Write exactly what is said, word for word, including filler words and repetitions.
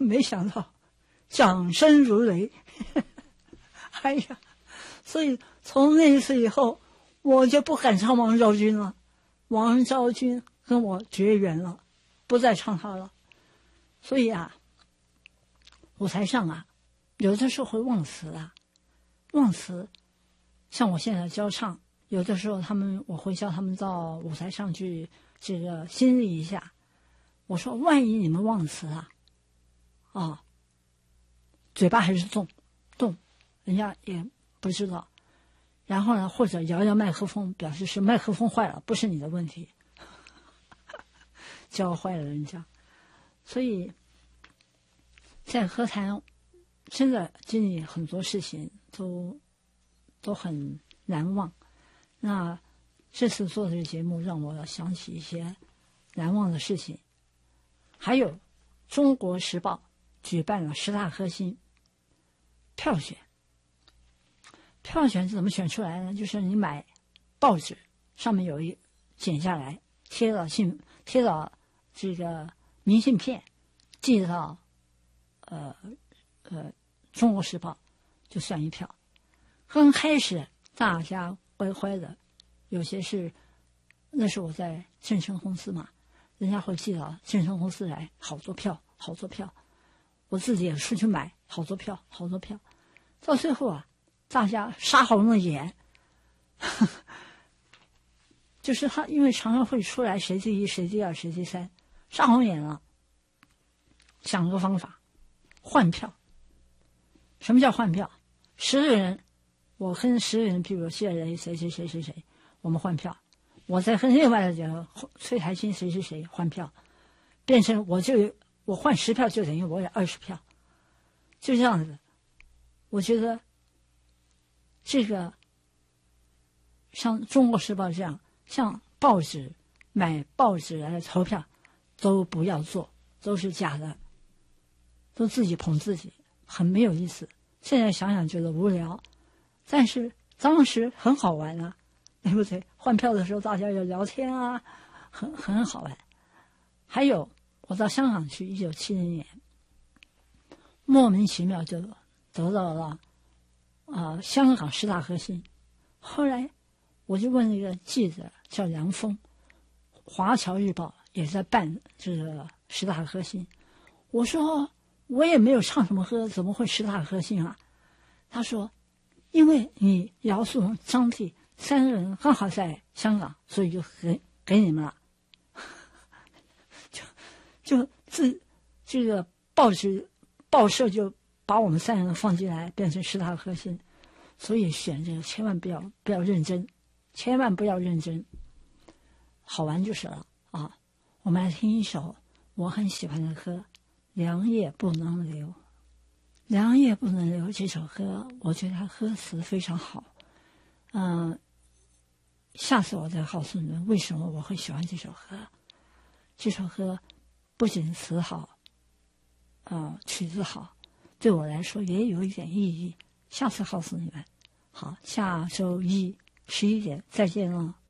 没想到掌声如雷。哎呀，所以从那次以后，我就不敢唱王昭君了，王昭君跟我绝缘了，不再唱她了。所以啊，舞台上啊，有的时候会忘词啊，忘词。像我现在教唱，有的时候他们我会叫他们到舞台上去这个心历一下。我说，万一你们忘词啊，啊，嘴巴还是动动，人家也不知道。然后呢，或者摇摇麦克风，表示是麦克风坏了，不是你的问题，教坏了人家。所以在歌坛真的经历很多事情都都很难忘。那这次做这个节目让我想起一些难忘的事情。还有中国时报举办了十大歌星票选，票选是怎么选出来呢？就是你买报纸，上面有一剪下来贴到信贴到这个明信片，寄到呃呃中国时报，就算一票。刚开始大家乖乖的，有些是那是我在正声公司嘛，人家会寄到正声公司来，好多票好多票，我自己也出去买好多票好多票，到最后啊，大家杀红了眼，呵呵，就是他因为常常会出来谁第一谁第二谁第三，杀红眼了，想个方法换票。什么叫换票？十个人，我跟十个人，比如谢人谁谁谁谁谁，我们换票，我再跟另外的人崔台青谁谁谁换票，变成我就我换十票就等于我有二十票，就这样子。我觉得这个像中国时报这样，像报纸买报纸来投票都不要做，都是假的，都自己捧自己，很没有意思。现在想想觉得无聊，但是当时很好玩啊，对不对？换票的时候大家要聊天啊，很很好玩。还有我到香港去，一九七零年，莫名其妙就得到了啊、呃、香港十大歌星。后来我就问那个记者叫梁峰，华侨日报也在办这个十大歌星，我说我也没有唱什么歌，怎么会十大歌星啊？他说，因为你姚素、张帝三个人刚好在香港，所以就给给你们了。就就自这个报纸报社就把我们三人放进来，变成十大歌星。所以选这个千万不要不要认真，千万不要认真，好玩就是了啊！我们来听一首我很喜欢的歌《良夜不能留》。《良夜不能留》这首歌，我觉得它歌词非常好。嗯、呃，下次我再告诉你们为什么我会喜欢这首歌。这首歌不仅词好，呃，曲子好，对我来说也有一点意义。下次告诉你们。好，下周一十一点再见了。